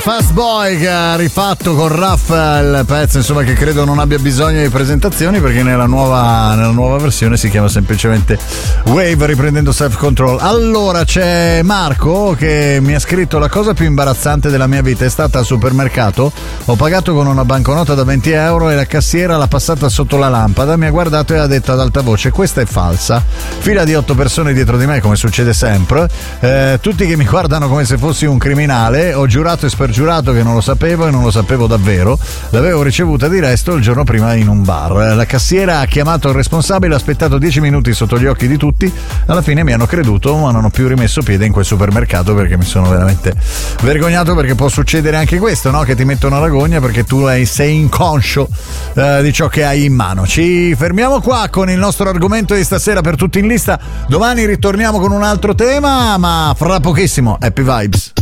Fast Boy, che ha rifatto con Raff il pezzo, insomma, che credo non abbia bisogno di presentazioni, perché nella nuova versione si chiama semplicemente Wave, riprendendo Self Control. Allora, c'è Marco che mi ha scritto: la cosa più imbarazzante della mia vita è stata al supermercato, ho pagato con una banconota da 20 euro e la cassiera l'ha passata sotto la lampada, mi ha guardato e ha detto ad alta voce: questa è falsa. Fila di 8 persone dietro di me, come succede sempre, tutti che mi guardano come se fossi un criminale. Ho giurato e spergiurato che non lo sapevo, e non lo sapevo davvero. L'avevo ricevuta di resto il giorno prima in un bar. La cassiera ha chiamato il responsabile, ha aspettato 10 minuti sotto gli occhi di tutti. Alla fine mi hanno creduto, ma non ho più rimesso piede in quel supermercato, perché mi sono veramente vergognato, perché può succedere anche questo, no? Che ti mettono alla gogna perché tu sei inconscio di ciò che hai in mano. Ci fermiamo qua con il nostro argomento di stasera per tutti in lista. Domani ritorniamo con un altro tema, ma fra pochissimo. Happy Vibes.